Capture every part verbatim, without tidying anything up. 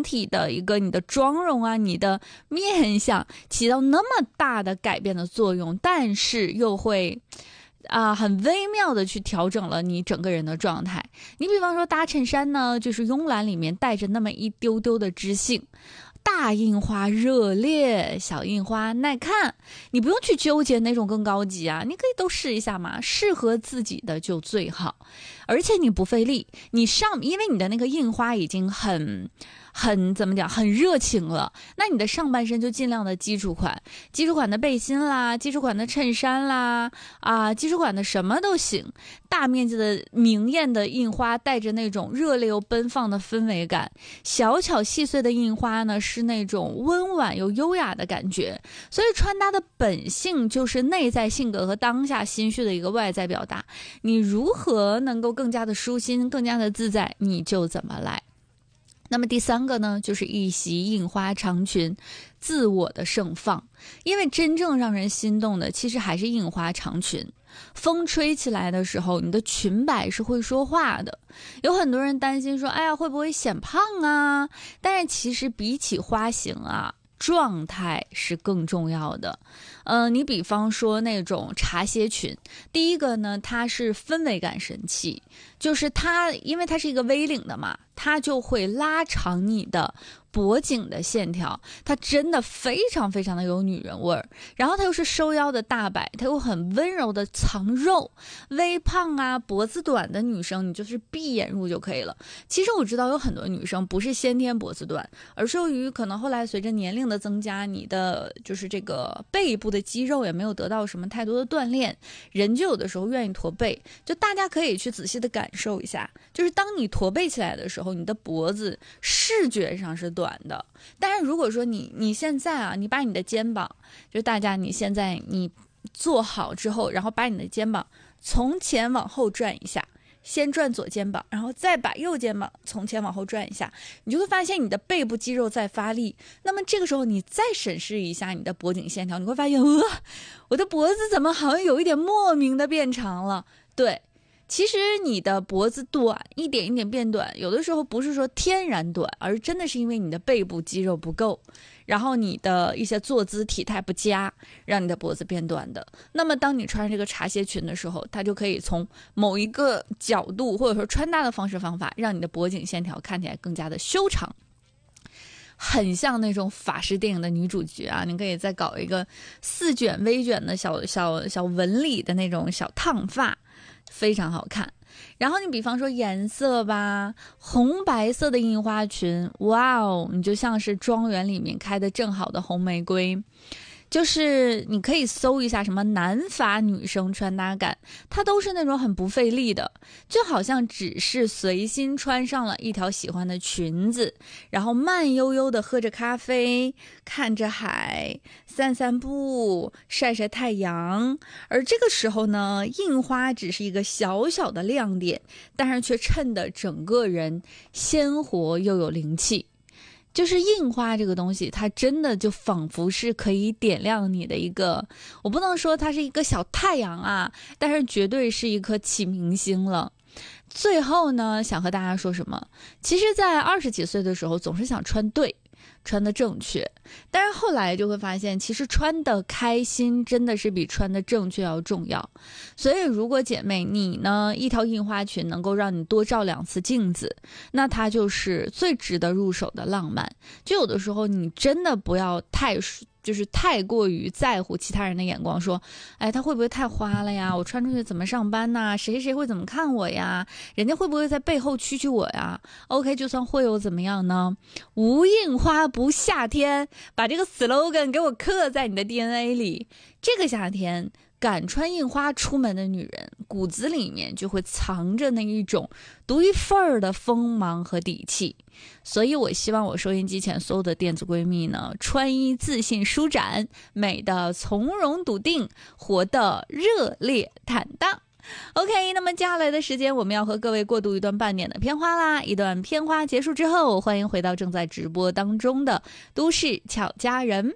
整体的一个你的妆容啊，你的面相起到那么大的改变的作用，但是又会啊、呃，很微妙的去调整了你整个人的状态。你比方说搭衬衫呢，就是慵懒里面带着那么一丢丢的知性，大印花热烈，小印花耐看，你不用去纠结哪种更高级啊，你可以都试一下嘛，适合自己的就最好。而且你不费力，你上因为你的那个印花已经很很怎么讲，很热情了，那你的上半身就尽量的基础款，基础款的背心啦，基础款的衬衫啦，啊，基础款的什么都行。大面积的明艳的印花带着那种热烈又奔放的氛围感，小巧细碎的印花呢是那种温婉又优雅的感觉。所以穿搭的本性就是内在性格和当下心绪的一个外在表达，你如何能够更加的舒心，更加的自在，你就怎么来。那么第三个呢，就是一袭印花长裙，自我的盛放。因为真正让人心动的其实还是印花长裙，风吹起来的时候，你的裙摆是会说话的。有很多人担心说，哎呀，会不会显胖啊？但是其实比起花型啊，状态是更重要的。呃，你比方说那种茶歇裙，第一个呢，它是氛围感神器，就是它因为它是一个 V 领的嘛，它就会拉长你的脖颈的线条，它真的非常非常的有女人味儿。然后它又是收腰的大摆，它又很温柔的藏肉。微胖啊，脖子短的女生，你就是闭眼入就可以了。其实我知道有很多女生不是先天脖子短，而是由于可能后来随着年龄的增加，你的就是这个背部的肌肉也没有得到什么太多的锻炼，人就有的时候愿意驼背。就大家可以去仔细的感受一下，就是当你驼背起来的时候，你的脖子视觉上是短的。但是如果说你你现在啊，你把你的肩膀，就大家你现在你做好之后，然后把你的肩膀从前往后转一下，先转左肩膀，然后再把右肩膀从前往后转一下，你就会发现你的背部肌肉在发力。那么这个时候你再审视一下你的脖颈线条，你会发现，呃，我的脖子怎么好像有一点莫名的变长了。对，其实你的脖子短一点一点变短，有的时候不是说天然短，而真的是因为你的背部肌肉不够，然后你的一些坐姿体态不佳，让你的脖子变短的。那么当你穿这个茶歇裙的时候，它就可以从某一个角度或者说穿搭的方式方法，让你的脖颈线条看起来更加的修长，很像那种法式电影的女主角啊。你可以再搞一个四卷微卷的小小小纹理的那种小烫发，非常好看。然后你比方说颜色吧，红白色的印花裙，哇哦，你就像是庄园里面开的正好的红玫瑰。就是你可以搜一下什么南法女生穿搭感，它都是那种很不费力的，就好像只是随心穿上了一条喜欢的裙子，然后慢悠悠的喝着咖啡，看着海，散散步，晒晒太阳。而这个时候呢，印花只是一个小小的亮点，但是却衬得整个人鲜活又有灵气。就是印花这个东西，它真的就仿佛是可以点亮你的一个，我不能说它是一个小太阳啊，但是绝对是一颗启明星了。最后呢，想和大家说什么？其实在二十几岁的时候，总是想穿对，穿的正确，但是后来就会发现，其实穿的开心真的是比穿的正确要重要。所以如果姐妹你呢，一条印花裙能够让你多照两次镜子，那它就是最值得入手的浪漫。就有的时候你真的不要太就是太过于在乎其他人的眼光，说，哎，他会不会太花了呀？我穿出去怎么上班呐？谁谁会怎么看我呀？人家会不会在背后蛐蛐我呀 ？OK， 就算会又怎么样呢？无印花不夏天，把这个 slogan 给我刻在你的 D N A 里。这个夏天，敢穿印花出门的女人，骨子里面就会藏着那一种独一份儿的锋芒和底气。所以我希望我收音机前所有的电子闺蜜呢，穿衣自信舒展，美的从容笃定，活得热烈坦荡。OK， 那么接下来的时间我们要和各位过渡一段半点的片花啦。一段片花结束之后，欢迎回到正在直播当中的都市巧佳人。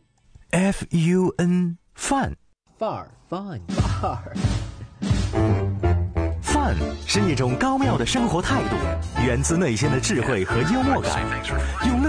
F U N 范范儿 fun 范儿范是一种高妙的生活态度，源自内心的智慧和幽默感，用